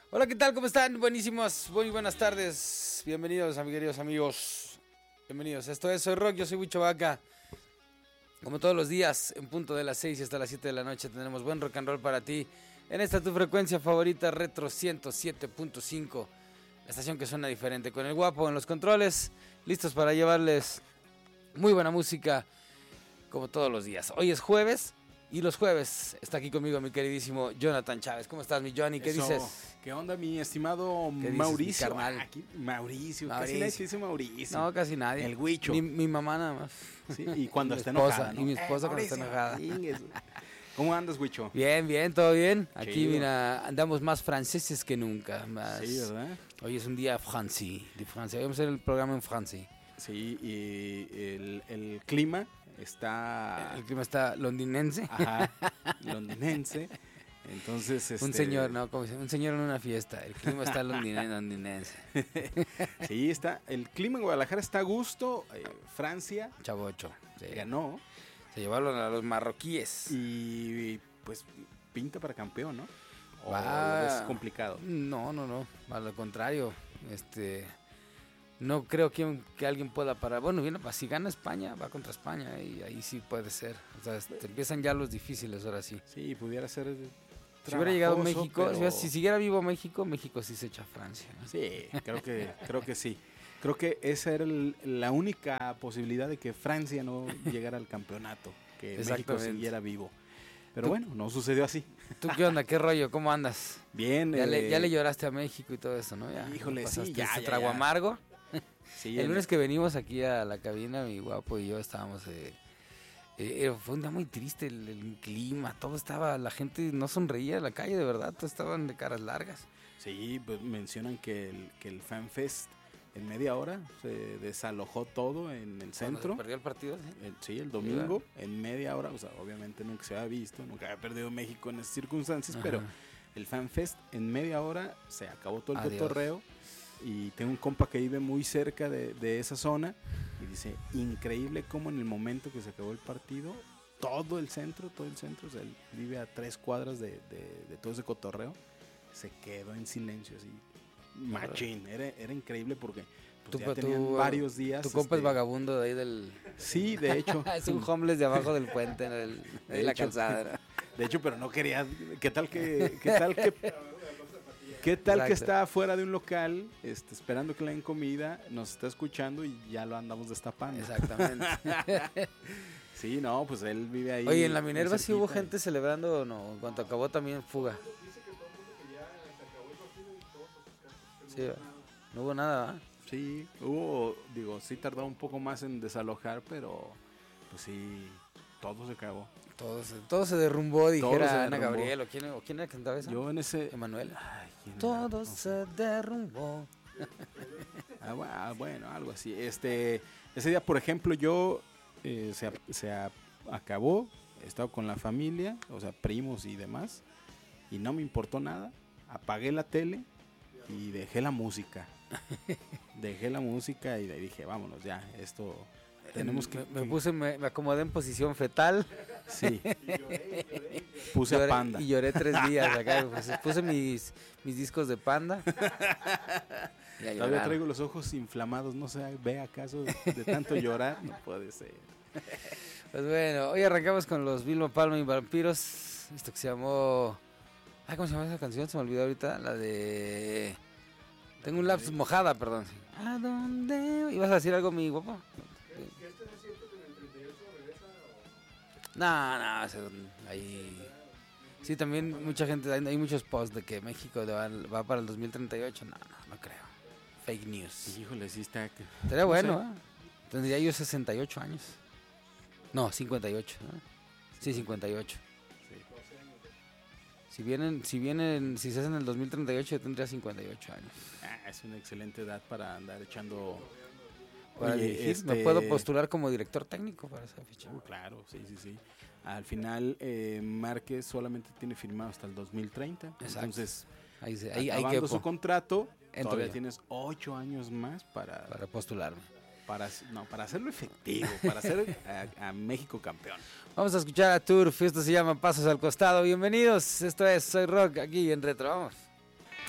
Hola, ¿qué tal? ¿Cómo están? Buenísimos, muy buenas tardes. Bienvenidos, queridos amigos. Bienvenidos. Esto es Soy Rock, yo soy Huicho Vaca. Como todos los días, en punto de las 6 y hasta las 7 de la noche, tendremos buen rock and roll para ti. En esta tu frecuencia favorita, Retro 107.5. La estación que suena diferente, con el guapo en los controles. Listos para llevarles muy buena música, como todos los días. Hoy es jueves. Y los jueves está aquí conmigo mi queridísimo Jonathan Chávez. ¿Cómo estás, mi Johnny? ¿Qué dices? ¿Qué onda, mi estimado ¿Qué Mauricio? dices, mi carnal? Mauricio, casi nadie dice Mauricio. No, casi nadie. El Huicho. Mi mamá nada más. Sí, y cuando está esposa, enojada, ¿no? Y mi esposa cuando está enojada. ¿Cómo andas, Huicho? Bien, todo bien. Aquí, Chido. Mira, andamos más franceses que nunca. Más... Sí, ¿verdad? Hoy es un día francés, de Francia. Hoy vamos a hacer el programa en francés. Sí, y el clima está... El clima está londinense. Ajá, londinense. Entonces, Un señor, ¿no? Como dice, un señor en una fiesta. El clima está londinense. Sí, está. El clima en Guadalajara está a gusto. Francia Chavocho. Sí. ganó. Se llevaron a los marroquíes. Y pues pinta para campeón, ¿no? ¿O Va. es complicado? No. Al contrario. No creo que alguien pueda parar. Bueno, bien, si gana España, va contra España. Y ahí sí puede ser. O sea, empiezan ya los difíciles ahora sí. Sí, pudiera ser. Si hubiera llegado trabajoso, México, pero... si siguiera vivo México sí se echa a Francia, ¿no? Sí, creo que sí. Creo que esa era la única posibilidad de que Francia no llegara al campeonato, que México siguiera vivo. Pero bueno, no sucedió así. ¿Tú qué onda? ¿Qué rollo? ¿Cómo andas? Bien. Ya le lloraste a México y todo eso, ¿no? Ya, híjole, sí, ya. trago amargo. Sí, el lunes que venimos aquí a la cabina, mi guapo y yo estábamos... fue un día muy triste, el clima, todo estaba... La gente no sonreía en la calle, de verdad, todos estaban de caras largas. Sí, pues mencionan que el FanFest en media hora se desalojó todo en el centro. ¿Perdió el partido? Sí, el domingo, en media hora. O sea, obviamente nunca se había visto, nunca había perdido México en esas circunstancias, Ajá. Pero el FanFest en media hora se acabó todo el cotorreo. Y tengo un compa que vive muy cerca de esa zona y dice, increíble cómo en el momento que se acabó el partido, todo el centro, o sea, él vive a 3 cuadras de todo ese cotorreo, se quedó en silencio así, machín, era increíble porque pues, ya tenían varios días. Tu compa es vagabundo de ahí del... Sí, de hecho. Es un homeless de abajo del puente, de la calzada. De hecho, pero no quería, ¿qué tal que está fuera de un local, esperando que le den comida, nos está escuchando y ya lo andamos destapando? Exactamente. Sí, no, pues él vive ahí. Oye, en la Minerva sí hubo gente celebrando, ¿no? En cuanto acabó también fuga. Dice que todo el mundo que ya se acabó el partido y todos a sus casas. Sí, no hubo nada, ¿eh? Sí, sí tardó un poco más en desalojar, pero pues sí, todo se acabó. Todo se derrumbó, dijera Ana Gabriel. ¿O quién era que cantaba eso? Yo en ese... Emanuel. Todo se derrumbó. Bueno, algo así. Ese día, por ejemplo, yo se acabó, he estado con la familia, o sea, primos y demás, y no me importó nada. Apagué la tele y dejé la música. Y dije, vámonos ya, esto... Me acomodé en posición fetal. Sí. Puse a Panda. Y lloré 3 días acá. Puse mis discos de Panda. Todavía traigo los ojos inflamados. No sé, ¿ve acaso de tanto llorar? No puede ser. Pues bueno, hoy arrancamos con los Vilma Palma y Vampiros. Esto que se llamó... ¿Cómo se llama esa canción? Se me olvidó ahorita. La de... Tengo un lapsus mojada, perdón. ¿A dónde? ¿Ibas a decir algo, mi guapo? ¿Que este es cierto que en el 38 regresa o...? No, ahí... Sí, también mucha gente, hay muchos posts de que México va para el 2038. No creo. Fake news. Híjole, sí está... Sería bueno, ¿eh? Tendría yo 68 años. No, 58, ¿no? Sí, 58. Si se hacen en el 2038, yo tendría 58 años. Es una excelente edad para andar echando... Para dirigir, me puedo postular como director técnico para esa fecha. Claro, sí. Al final, Márquez solamente tiene firmado hasta el 2030. Exacto. Entonces, acabando su contrato, todavía tienes 8 años más para postularme. Para hacerlo efectivo, para hacer a México campeón. Vamos a escuchar a Turf, esto se llama Pasos al Costado. Bienvenidos, esto es Soy Rock, aquí en Retro, vamos.